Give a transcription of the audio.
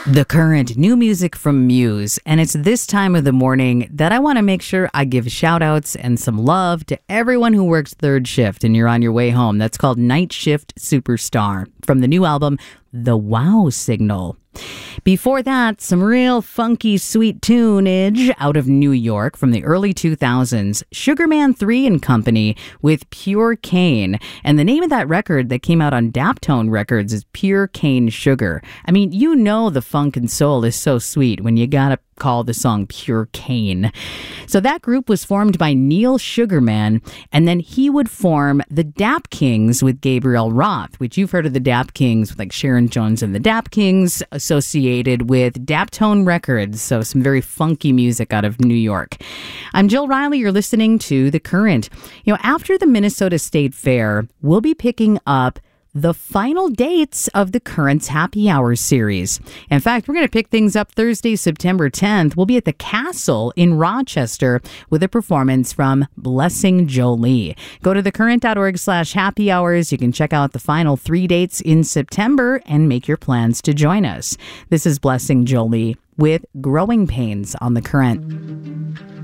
The Current, new music from Muse, and it's this time of the morning that I want to make sure I give shout outs and some love to everyone who works third shift and you're on your way home. That's called Night Shift Superstar from the new album, The Wow Signal. Before that, some real funky, sweet tunage out of New York from the early 2000s. Sugarman 3 and Company with Pure Cane. And the name of that record that came out on Daptone Records is Pure Cane Sugar. I mean, you know the funk and soul is so sweet when you gotta call the song Pure Cane. So that group was formed by Neil Sugarman, and then he would form the Dap Kings with Gabriel Roth, which you've heard of the Dap Kings with like Sharon Jones and the Dap Kings, associated with Daptone Records, so some very funky music out of New York. I'm Jill Riley. You're listening to The Current. You know, after the Minnesota State Fair, we'll be picking up the final dates of the Current's Happy Hour series. In fact, we're going to pick things up Thursday, September 10th. We'll be at the Castle in Rochester with a performance from Blessing Jolie. Go to thecurrent.org/happy hours. You can check out the final 3 dates in September and make your plans to join us. This is Blessing Jolie with Growing Pains on The Current.